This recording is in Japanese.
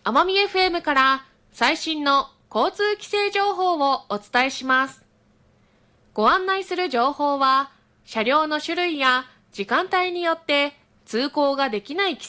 奄美 FM から最新の交通規制情報をお伝えします。ご案内する情報は、車両の種類や時間帯によって通行ができない規